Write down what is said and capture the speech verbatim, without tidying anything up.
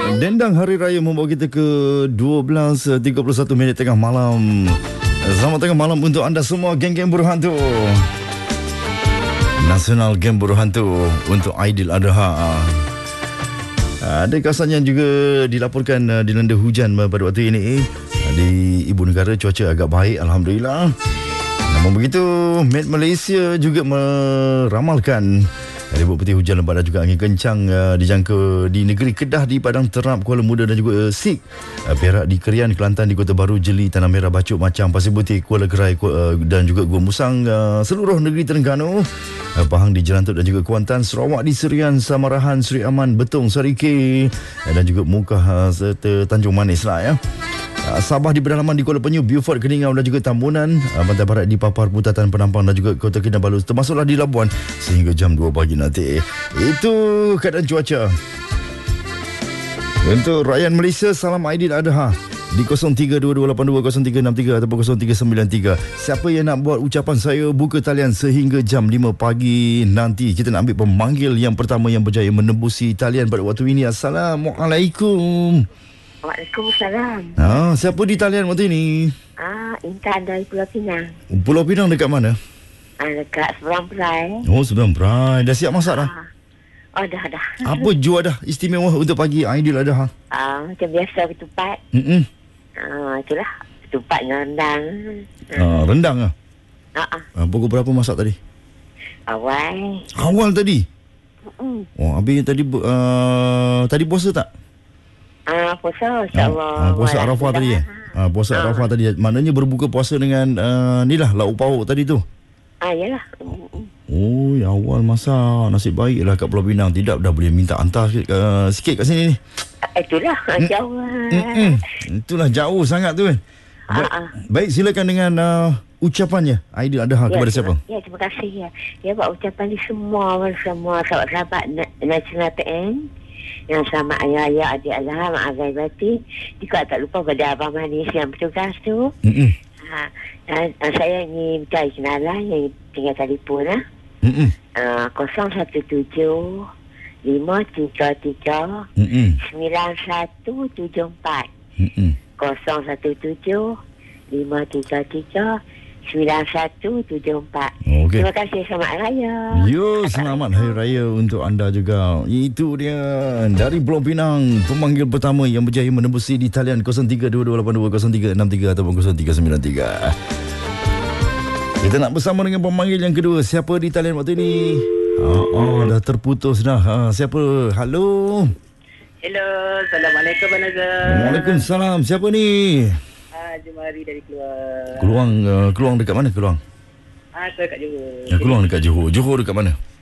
Dendang Hari Raya membawa kita ke dua belas tiga puluh satu minit tengah malam. Selamat tengah malam untuk anda semua, geng-geng buruh hantu. Nasional Geng Buruh Hantu untuk Aidiladha. Ada kawasan yang juga dilaporkan uh, dilanda hujan pada waktu ini. Di ibu negara cuaca agak baik, alhamdulillah. Namun begitu, Met Malaysia juga meramalkan ribut putih, hujan lebat dan juga angin kencang uh, dijangka di negeri Kedah, di Padang Terap, Kuala Muda dan juga uh, Sik, uh, Perak, di Kerian, Kelantan, di Kota Baru, Jeli, Tanah Merah, Bacok, Macang, Pasir Putih, Kuala Gerai uh, dan juga Gua Musang, uh, seluruh negeri Terengganu, uh, Pahang di Jelantut dan juga Kuantan, Sarawak di Serian, Samarahan, Seri Aman, Betong, Sarike uh, dan juga Mukah uh, serta Tanjung Manis lah ya. Sabah di pedalaman di Kuala Penyu, Beaufort, Keningau dan juga Tambunan, Pantai Barat di Papar, Putatan, Penampang dan juga Kota Kinabalu, termasuklah di Labuan sehingga jam dua pagi nanti. Itu keadaan cuaca. Untuk rakyat Malaysia, salam Aidiladha di kosong tiga dua dua lapan dua kosong tiga enam tiga ataupun kosong tiga sembilan tiga. Siapa yang nak buat ucapan, saya buka talian sehingga jam lima pagi nanti. Kita nak ambil pemanggil yang pertama yang berjaya menembusi talian pada waktu ini. Assalamualaikum. Waalaikumsalam. Ah, siapa di talian waktu ini? Ah, Intan dari Pulau Pinang. Pulau Pinang dekat mana? Ah, dekat Seberang Perai. Oh, Seberang Perai. Dah siap masak dah? Ah. Oh, dah dah. Apa jua dah istimewa untuk pagi Aidiladha? Ah, macam biasa ketupat. Hmm. Ah, itulah. Ketupat dengan rendang. Ah, rendang ah. Ah, ah. Ah, pukul berapa masak tadi? Awal. Awal tadi? Mm. Oh, habis tadi uh, tadi puasa tak? Ah, puasa insya-Allah. Ah, puasa Arafah tadi eh? Ah, puasa ah. Arafah tadi. Maknanya berbuka puasa dengan uh, ni lah lauk pauk tadi tu. Ah, yalah. Oh, ya awal masak. Nasib baiklah kat Pulau Pinang. Tidak dah boleh minta hantar sikit, uh, sikit kat sini ni. Itulah mm. jauh. Mm-mm. Itulah jauh sangat tu kan. Ba- ah, ah. Baik, silakan dengan uh, ucapannya Aidiladha ya, kepada siapa? Ya, terima kasih ya. Ya, buat ucapan di semua semua sahabat-sahabat Nasional P N. Yang sama ayah-ayah, adik-adik, mak Azai Bati. Juga tak lupa pada Abang Manis yang bertugas tu. Mm-mm. Ha, dan, dan saya ingin minta kenalan yang tinggal telefon lah. Mm-mm. Uh, kosong satu tujuh lima tiga tiga sembilan satu tujuh empat. Kosong satu tujuh lima tiga tiga sembilan satu tujuh empat. Okay. Terima kasih, selamat Hari Raya. Yo, selamat Hari Raya untuk anda juga. Itu dia dari Pulau Pinang, pemanggil pertama yang berjaya menembusi di talian kosong tiga dua dua lapan dua kosong tiga enam tiga ataupun kosong tiga sembilan tiga. Kita nak bersama dengan pemanggil yang kedua. Siapa di talian waktu ini? Oh, oh dah terputus dah. Ha, siapa? Halo. Hello, Assalamualaikum Abang Azhar. Waalaikumsalam. Siapa ni? Ah, Jumari dari Keluang. Keluang, uh, Keluang dekat mana Keluang? Ah, saya kat Johor. Ya, Keluang dekat Johor. Johor dekat mana?